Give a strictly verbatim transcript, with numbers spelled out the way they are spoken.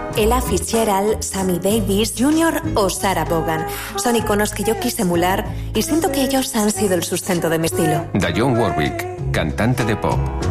Ella Fitzgerald, Sammy Davis junior o Sarah Vaughan. Son iconos que yo quise emular y siento que ellos han sido el sustento de mi estilo. Dionne Warwick, cantante de pop.